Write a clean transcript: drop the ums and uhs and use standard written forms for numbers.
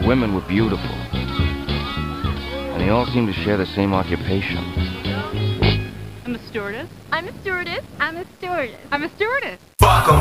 women were beautiful. And they all seemed to share the same occupation. I'm a stewardess. I'm a stewardess. I'm a stewardess. I'm a stewardess. Fuck 'em.